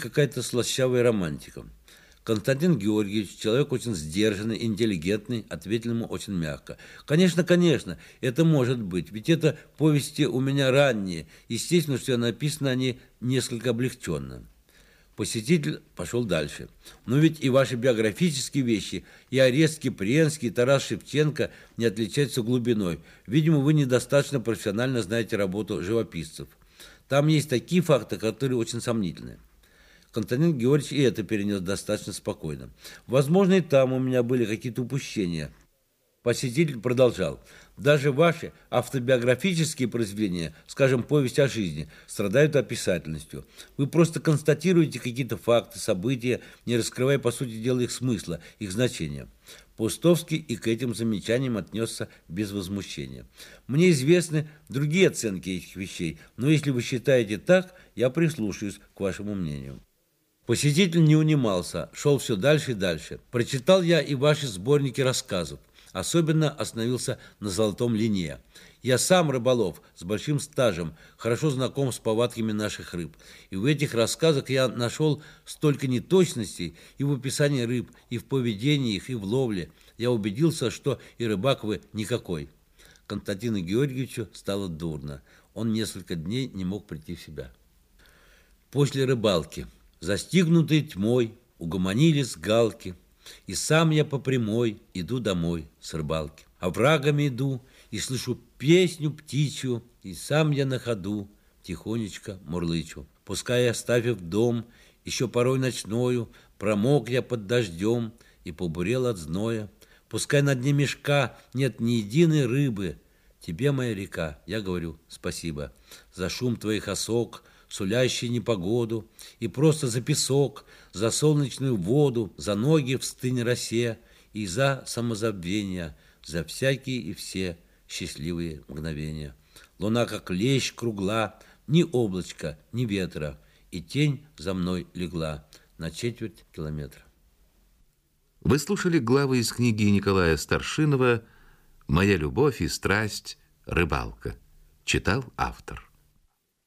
какая-то слащавая романтика. Константин Георгиевич, человек очень сдержанный, интеллигентный, ответил ему очень мягко. Конечно, конечно, это может быть, ведь это повести у меня ранние. Естественно, что написаны они несколько облегченно. Посетитель пошел дальше. Но ведь и ваши биографические вещи, и Арест Кипренский, и Тарас Шевченко не отличаются глубиной. Видимо, вы недостаточно профессионально знаете работу живописцев. Там есть такие факты, которые очень сомнительны. Константин Георгиевич и это перенес достаточно спокойно. Возможно, и там у меня были какие-то упущения. Посетитель продолжал. Даже ваши автобиографические произведения, скажем, повесть о жизни, страдают описательностью. Вы просто констатируете какие-то факты, события, не раскрывая, по сути дела, их смысла, их значения. Паустовский и к этим замечаниям отнесся без возмущения. Мне известны другие оценки этих вещей, но если вы считаете так, я прислушаюсь к вашему мнению. Посетитель не унимался, шел все дальше и дальше. Прочитал я и ваши сборники рассказов. Особенно остановился на «Золотом лине». Я сам рыболов с большим стажем, хорошо знаком с повадками наших рыб. И в этих рассказах я нашел столько неточностей и в описании рыб, и в поведении их, и в ловле. Я убедился, что и рыбак вы никакой. Константину Георгиевичу стало дурно. Он несколько дней не мог прийти в себя. После рыбалки, застигнутые тьмой, угомонились галки, и сам я по прямой иду домой с рыбалки. Оврагами иду и слышу песню птичью, и сам я на ходу тихонечко мурлычу. Пускай, оставив дом, еще порой ночною, промок я под дождем и побурел от зноя. Пускай на дне мешка нет ни единой рыбы. Тебе, моя река, я говорю спасибо за шум твоих осок, сулящий непогоду, и просто за песок, за солнечную воду, за ноги в стынь росе и за самозабвение, за всякие и все счастливые мгновения. Луна, как лещ, кругла, ни облачка, ни ветра, и тень за мной легла на 1/4 километра. Вы слушали главы из книги Николая Старшинова «Моя любовь и страсть. Рыбалка». Читал автор.